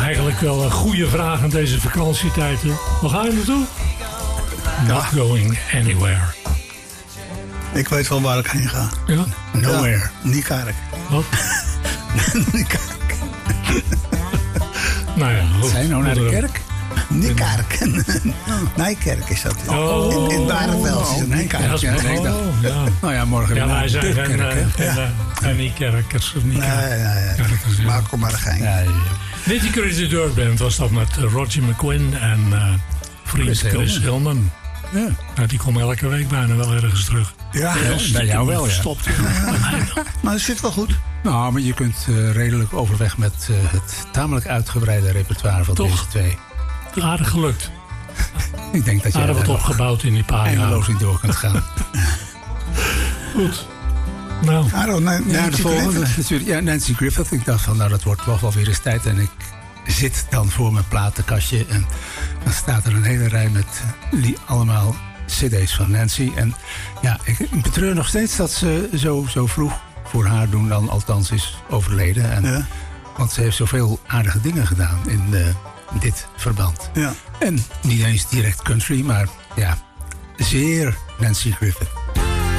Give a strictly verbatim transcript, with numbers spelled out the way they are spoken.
eigenlijk wel een goede vraag aan deze vakantietijd. Hè? Waar ga je naartoe? Ja. Not going anywhere. Ik weet wel waar ik heen ga. Ja? Nowhere. Ja, Niekerk. Wat? Niekerk. Nou ja, goed. Zijn nou naar de kerk? Niekerk. Nijkerk is dat. Oh. In, in Barendveld is het Ja, Nijkerk. dat is Ja, nee, ik dacht- oh, ja. Nou ja, morgen Ja, weer wij naar zijn de geen, kerk, hè? eh, geen, eh, geen niet-kerkers of niet Nee, nee, nee. kerkers, ja. Maar kom maar geen. Ja, ja, ja. Nitty Gritty Dirt Band was dat met eh, Roger McGuinn en eh vriend Chris Chris Hillman. Ja. Nou, die komt elke week bijna wel ergens terug. Ja, Ja, bij jou wel, ja. Stopt. maar het zit wel goed. Nou, maar je kunt uh, redelijk overweg met uh, het tamelijk uitgebreide repertoire van Toch? deze twee. Aardig gelukt. Ik denk dat je Aardig daar wat nog opgebouwd in die paar jaar. eindeloos niet door kunt gaan. Goed. Nou, Aaron, nee, Ja, nee, de volgende natuurlijk. Ja, Nancy Griffith. Ik dacht van, nou, dat wordt toch wel weer eens tijd. En ik zit dan voor mijn platenkastje. En dan staat er een hele rij met die allemaal cd's van Nancy. En ja, ik betreur nog steeds dat ze zo, zo vroeg voor haar doen dan althans is overleden. En, Ja. Want ze heeft zoveel aardige dingen gedaan in uh, dit verband. Ja. En niet eens direct country, maar ja, zeer Nancy Griffith.